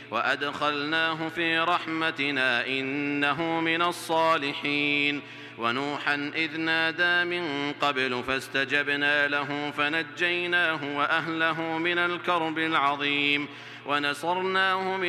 وأدخلناه في رحمتنا إنه من الصالحين. ونوحا إذ نادى من قبل فاستجبنا له فنجيناه وأهله من الكرب العظيم ونصرناه